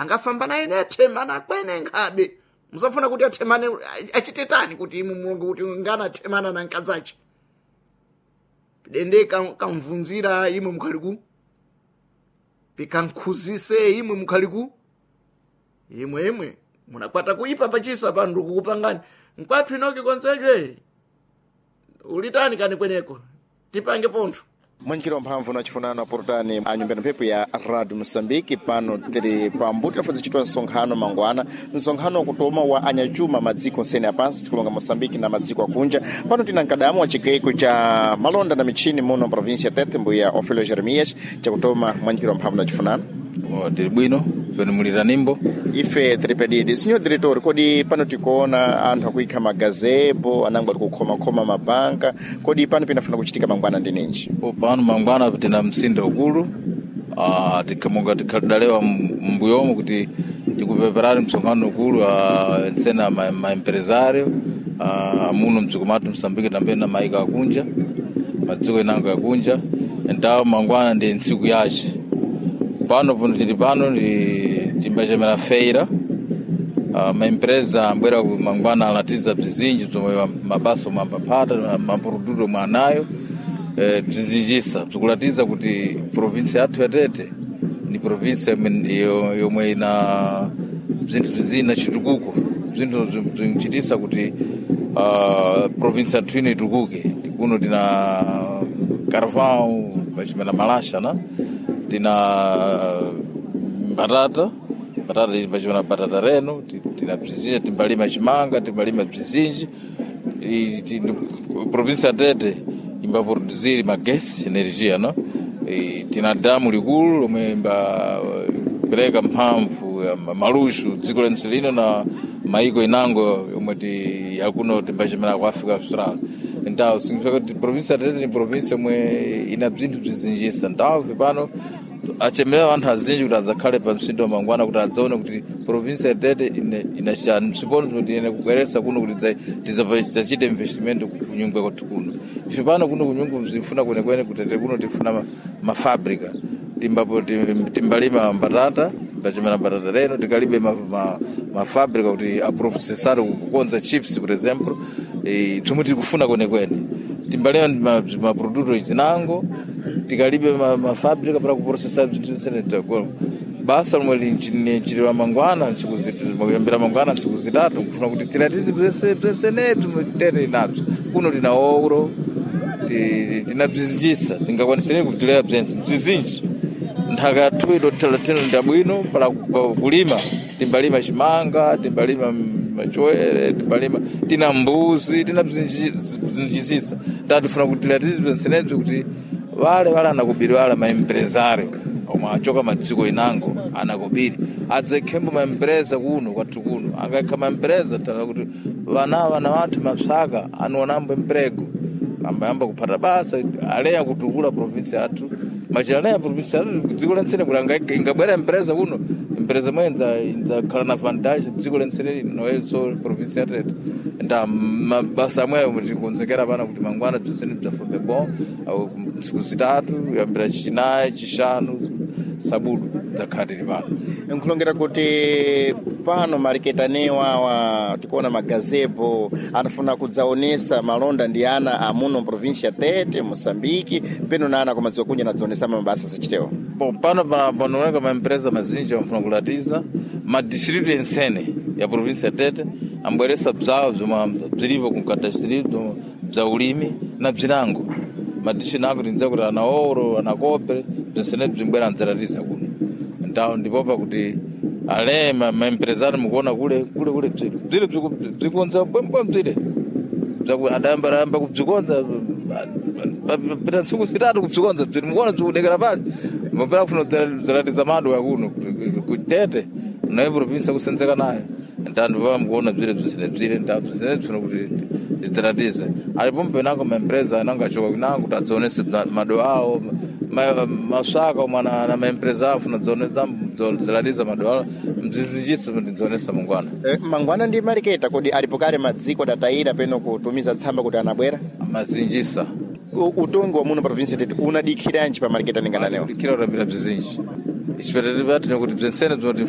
angafamba naye nethemana kwene nkhabe musafuna kuti athemane achitetani kuti imu mulungu kuti ngana athemana na nkazachi pidende kamvunzira imwe mukhaliku pikankhuzise imwe mukhaliku imwe munakwata kuipa pachisa pano kukupangani nkwathu inoki konseje ulitani kani kweneko tipange pontho mwanjikira mphamvu na chifunano aportani anyumbani mphepo ya Radio Mosambiki pano tiri pambuti tafudzi chitwa nsonkhano mangwana nsonkhano wakutoma wa anyajuma madziko nsene apansi tikulonga Mosambiki na madziko akunja pano tina nkadamu wa chigaiko cha malonda na michini muno provinsia ya Tete mbuya Ofélio Jeremias chakutoma mwanjikira mphamvu na chifunano tiri bwino pene mulira nimbo ife tripedidi senhor diretor kodi pano tikuona anthu akuikha magazebo anango alikukhoma mabanka kodi pano pinafuna kuchitika mangwana ndi ninji pano mangwana tina msinda ukulu tikamonga tikhalidalewa mbuyomo kuti tikupeperani msonkhano ukulu nsena maempresario muno mdzikomatu Msambiki tambe na maika akunja madziko inango yakunja ndawo mangwana ndi ntsiku yace pano tili pano timbachemera feira maempresa ambwera mangwana alatiza bzizinji zomwe mabaso mambapata maproduto mwanayo bzizinjisa bzikulatiza kuti provinsia yathu ya Tete ni provinsia yomwe ina bzinthu bzizina chitukuko bzinthu bzinchitisa kuti provinsia yathu ino itukuke kuno tina carvão bachimena malasha na tina batata bachimena batata reno tina bzizinji timbalima chimanga timbalima bzizinji provinsia ya Tete imbaproduziri magesi energia no tina damu likulu lomwe imbapereka mphamvu ya malushu dziko lense lino na maiko inango yomwe yakuno timbachimena ku Africa Austral ndawo singifika kuti provinsia ya Tete ni provinsia yomwe ina bzinthu bzizinjisa ndawo pano achemera anthu azinji kuti adzakhale pa msindo mangwana kuti adzaone kuti provinsia ya Tete ina chani msipono kuti ine kubweresa kuno kuti tidzachite investimento kunyungwe kwathu kuno ife pano kuno kunyungwe mzifuna kwenekwene kutete kuno tifuna mafabrika timbalima mbatata bachimena mbatata reno tikalibe mafabrika kuti aprocessare kukonza chips por exemplo tumwe tikufuna kwenekwene timbalima maproduto izinango tikalibe mafabrika para kuprocessar bzinthu nsene basa lomwe linchitira mangwana kuyambira mangwana ntsiku zitatu kufuna kuti tiratize bzensenetu Tete inabzo kuno tina ouro tina bzizinjisa tingakwanisire kubzilera bzizinji nthaka yathu idothalatino ndabwino para kulima timbalima chimanga timbalima machoere timbalima tina mbuzi tina bzizinjisisa tatifuna kuti tiratize bzensenetu kuti wale anakubiri wale maempresario omwe achoka madziko inango anakubiri adzekhembo maempresa kuno kwathu kuno angakha maempresa tala kuti vana wathu mapsaka anuonambo emprego ambayamba kuphata basa aleya kutukula provinsia yathu machaleya provinsia yathu dziko lensene kuti ingabwera empresa kuno empresa mwenza inzakhala na vantage dziko lensene lino noyenso provinsia ya Tete nda mabasa amweyo tikonzekera pana kuti mangwana bzensene bzafumbe bon ntsiku zitatu yambira chinayi chishanu sabudu dzakhatiri pano nkulongera kuti pano mariketanewa tikuona magazebo anafuna kudzaonesa malonda ndi ana amuno provinsia ya Tete Mosambiki peno na ana kumadziwa kunja nadzaonesa mabasa sachitewa pano panooneka maempresa mazinji amafuna kulatiza madistritu ensene ya provinsia ya Tete ambweresa bzawo bzomwe bzilipo kumkadastrito bza ulimi na bzinango madistritu nango tinza kuti ana ouro ana kobre bzensene bzimbwera nzeratiza kuno ndawo ndipopa kuti ale maempresari mukuona kule bzile bzikonza bwembwe bzile adayamba kubzikonza pita ntsiku zitatu kubzikonza bzile mukuona bzikudekera pale mapera kufuna kuzeratiza mado yakuno kutete naye provinsia kusenzeka nayo ntandu baba mukuona bzile bzile ndawo bzile bzifuna kuti zeratize alipo mpenango maempresa ananga achoka kunango kuti adzaonese mado awo masaka mwana na maempresa afuna dzoneza zeratiza mado awo mzizinjisa ndizonesa mangwana ndi mariketa kodi alipo kale madziko tataira peno kutumiza tsamba kuti anabwera mazinjisa utongo wa muno provinsia Tete unadikhiranji pa mariketa ningananewa dikira urambira bzizinji ichipetete pati kuti bzensene